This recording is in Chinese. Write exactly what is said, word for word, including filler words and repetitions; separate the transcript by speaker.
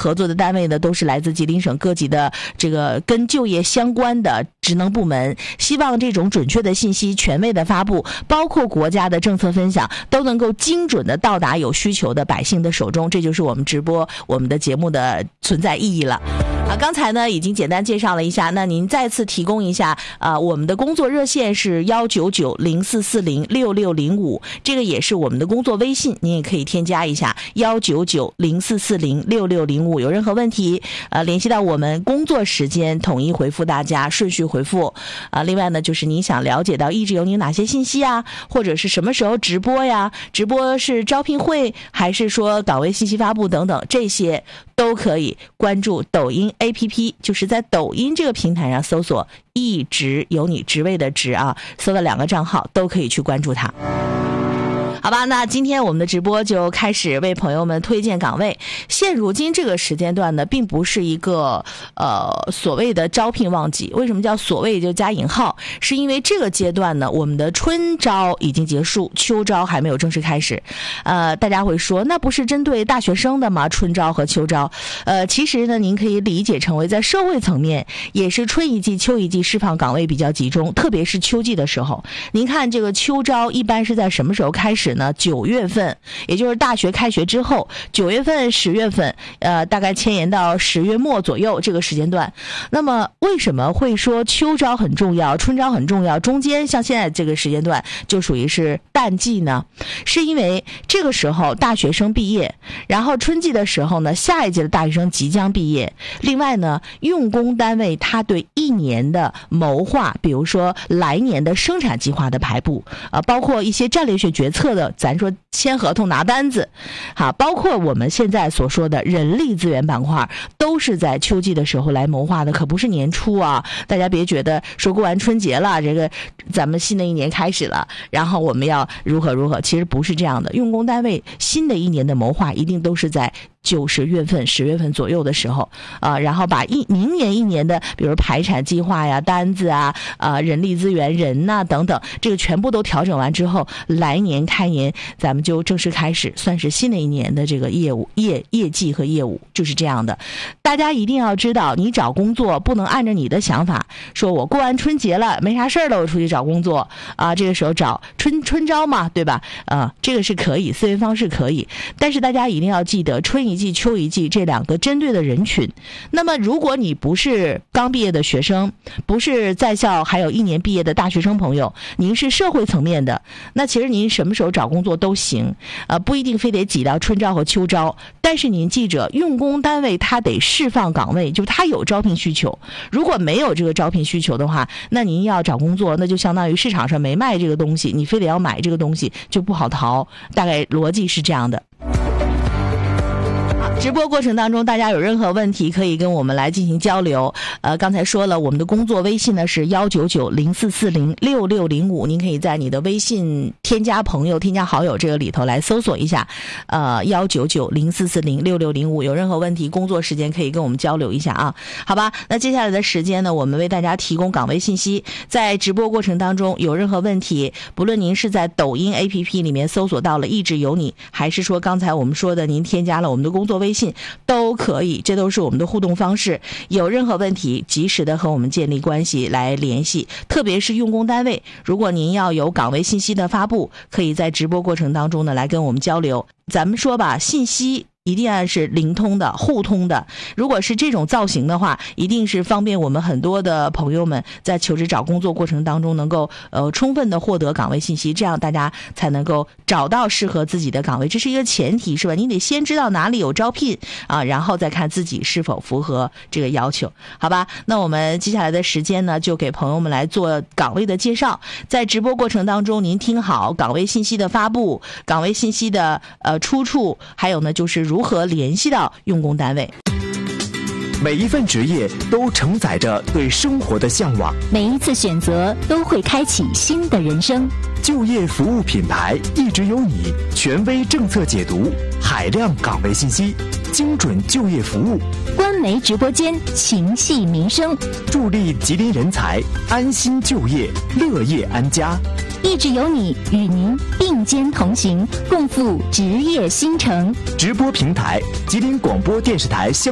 Speaker 1: 合作的单位呢，都是来自吉林省各级的这个跟就业相关的职能部门，希望这种准确的信息、权威的发布，包括国家的政策分享，都能够精准的到达有需求的百姓的手中，这就是我们直播我们的节目的存在意义了。啊，刚才呢已经简单介绍了一下，那您再次提供一下啊，我们的工作热线是幺九九零四四零六六零五，这个也是我们的工作微信，您也可以添加一下幺九九零四四零六六零五，有任何问题呃联系到我们，工作时间统一回复大家，顺序回复啊。另外呢，就是您想了解到一直有您哪些信息啊，或者是什么时候直播呀？直播是招聘会还是说岗位信息发布等等，这些都可以关注抖音 A P P， 就是在抖音这个平台上搜索一直有你，职位的职啊，搜到两个账号都可以去关注它。好吧，那今天我们的直播就开始为朋友们推荐岗位。现如今这个时间段呢，并不是一个呃所谓的招聘旺季。为什么叫所谓就加引号？是因为这个阶段呢，我们的春招已经结束，秋招还没有正式开始。呃，大家会说，那不是针对大学生的吗？春招和秋招，呃，其实呢，您可以理解成为在社会层面，也是春一季、秋一季释放岗位比较集中，特别是秋季的时候。您看这个秋招一般是在什么时候开始呢？九月份，也就是大学开学之后，九月份、十月份，呃，大概牵延到十月末左右这个时间段。那么，为什么会说秋招很重要，春招很重要？中间像现在这个时间段就属于是淡季呢？是因为这个时候大学生毕业，然后春季的时候呢，下一届的大学生即将毕业。另外呢，用工单位他对一年的谋划，比如说来年的生产计划的排布，呃，包括一些战略性决策的。咱说签合同拿单子，好，包括我们现在所说的人力资源板块，都是在秋季的时候来谋划的，可不是年初啊！大家别觉得说过完春节了，这个咱们新的一年开始了，然后我们要如何如何，其实不是这样的。用工单位新的一年的谋划，一定都是在九十月份、十月份左右的时候啊，然后把一明年一年的，比如排产计划呀、单子啊、啊人力资源人呐、啊、等等，这个全部都调整完之后，来年开年咱们就正式开始，算是新的一年的这个业务业业绩和业务，就是这样的。大家一定要知道，你找工作不能按照你的想法，说我过完春节了没啥事儿了，我出去找工作啊，这个时候找春春招嘛，对吧？啊，这个是可以，思维方式可以，但是大家一定要记得春一季、秋一季这两个针对的人群。那么，如果你不是刚毕业的学生，不是在校还有一年毕业的大学生朋友，您是社会层面的，那其实您什么时候找工作都行，呃，不一定非得挤到春招和秋招。但是您记着，用工单位它得释放岗位，就是它有招聘需求。如果没有这个招聘需求的话，那您要找工作，那就相当于市场上没卖这个东西，你非得要买这个东西，就不好逃。大概逻辑是这样的。直播过程当中，大家有任何问题可以跟我们来进行交流。呃，刚才说了，我们的工作微信呢是幺九九零四四零六六零五，您可以在你的微信添加朋友、添加好友这个里头来搜索一下，呃，幺九九零四四零六六零五。有任何问题，工作时间可以跟我们交流一下啊。好吧，那接下来的时间呢，我们为大家提供岗位信息。在直播过程当中有任何问题，不论您是在抖音 A P P 里面搜索到了一直有你，还是说刚才我们说的您添加了我们的工作微信，都可以，这都是我们的互动方式。有任何问题，及时的和我们建立关系来联系。特别是用工单位，如果您要有岗位信息的发布，可以在直播过程当中呢来跟我们交流。咱们说吧，信息一定要是灵通的、互通的。如果是这种造型的话，一定是方便我们很多的朋友们在求职找工作过程当中能够呃充分的获得岗位信息，这样大家才能够找到适合自己的岗位，这是一个前提，是吧？你得先知道哪里有招聘啊，然后再看自己是否符合这个要求，好吧？那我们接下来的时间呢，就给朋友们来做岗位的介绍。在直播过程当中，您听好岗位信息的发布、岗位信息的呃出处，还有呢就是如何联系到用工单位。
Speaker 2: 每一份职业都承载着对生活的向往，
Speaker 3: 每一次选择都会开启新的人生。
Speaker 2: 就业服务品牌一直有你，权威政策解读，海量岗位信息，精准就业服务。
Speaker 3: 官媒直播间情系民生，
Speaker 2: 助力吉林人才安心就业，乐业安家。
Speaker 3: 一直有你，与您并肩同行，共赴职业新城。
Speaker 2: 直播平台：吉林广播电视台相